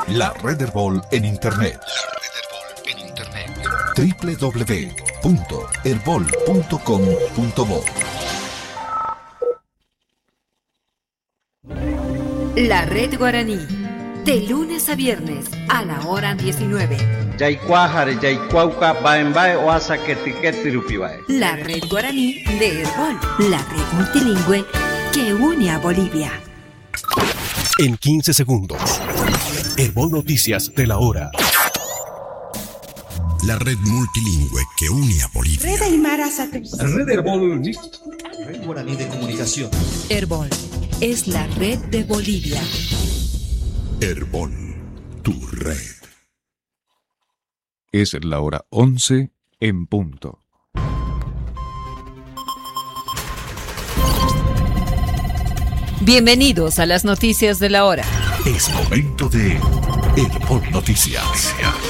La Red Herbol en Internet. www.herbol.com.bo. La Red Guaraní, de lunes a viernes a la hora 19. La Red Guaraní de Herbol, la red multilingüe que une a Bolivia. En 15 segundos, Herbol Noticias de la hora. La red multilingüe que une a Bolivia. Red Herbol, Red Guaraní de Comunicación. Herbol es la red de Bolivia. Herbol, tu red. Es la hora 11 en punto. Bienvenidos a las noticias de la hora. Es momento de Herbol Noticias.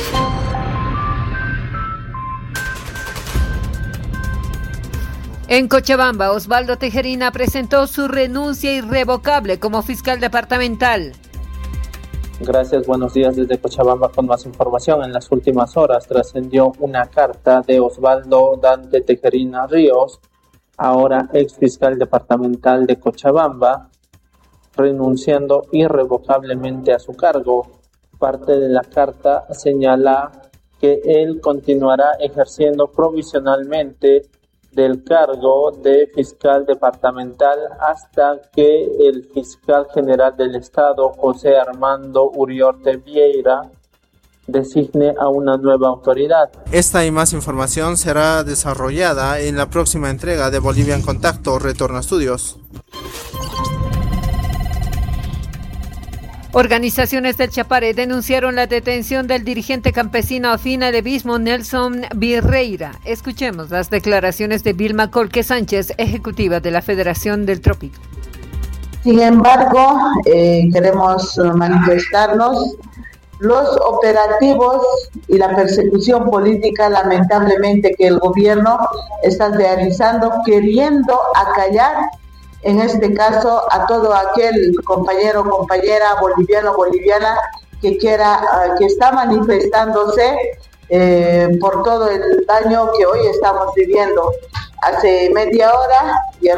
En Cochabamba, Osvaldo Tejerina presentó su renuncia irrevocable como fiscal departamental. Gracias, buenos días desde Cochabamba con más información. En las últimas horas trascendió una carta de Osvaldo Dante Tejerina Ríos, ahora ex fiscal departamental de Cochabamba, renunciando irrevocablemente a su cargo. Parte de la carta señala que él continuará ejerciendo provisionalmente del cargo de fiscal departamental hasta que el fiscal general del Estado, José Armando Uriorte Vieira, designe a una nueva autoridad. Esta y más información será desarrollada en la próxima entrega de Bolivia en Contacto, Retorno a Estudios. Organizaciones del Chapare denunciaron la detención del dirigente campesino afín al levismo Nelson Virreira. Escuchemos las declaraciones de Vilma Colque Sánchez, ejecutiva de la Federación del Trópico. Sin embargo, queremos manifestarnos. Los operativos y la persecución política, lamentablemente, que el gobierno está realizando, queriendo acallar, en este caso, a todo aquel compañero o compañera boliviano o boliviana que está manifestándose por todo el daño que hoy estamos viviendo. Hace media hora